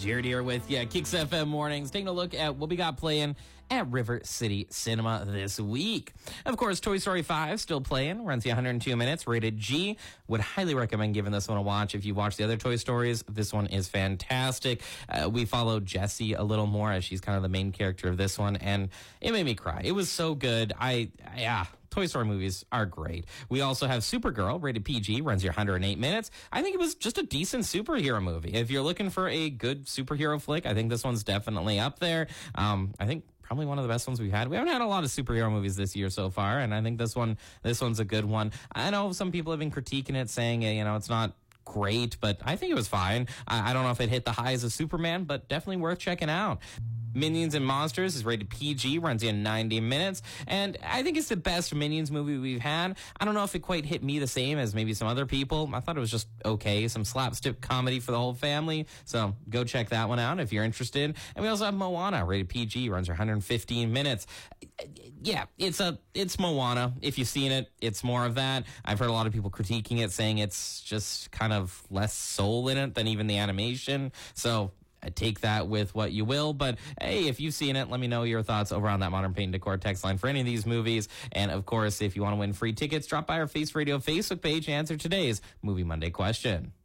Jared here with you, Kicks FM Mornings, taking a look at what we got playing at River City Cinema this week. Of course, Toy Story 5 still playing, runs you 102 minutes, rated G. Would highly recommend giving this one a watch. If you watch the other Toy Stories, this one is fantastic. We followed Jessie a little more as she's kind of the main character of this one, and it made me cry. It was so good. Toy Story movies are great. We also have Supergirl, rated PG, runs your 108 minutes. I think it was just a decent superhero movie. If you're looking for a good superhero flick, I think this one's definitely up there. I think probably one of the best ones we've had. We haven't had a lot of superhero movies this year so far, and I think this one's a good one. I know some people have been critiquing it, saying, it's not great, but I think it was fine. I don't know if it hit the highs of Superman, but definitely worth checking out. Minions and Monsters is rated PG, runs in 90 minutes, and I think it's the best Minions movie we've had. I don't know if it quite hit me the same as maybe some other people. I thought it was just okay, some slapstick comedy for the whole family, so go check that one out if you're interested. And we also have Moana, rated PG, runs for 115 minutes. Yeah, it's Moana. If you've seen it, it's more of that. I've heard a lot of people critiquing it, saying it's just kind of less soul in it than even the animation, so take that with what you will. But hey, if you've seen it, let me know your thoughts over on that Modern Paint and Decor text line for any of these movies. And of course, if you want to win free tickets, drop by our Face Radio Facebook page and answer today's Movie Monday question.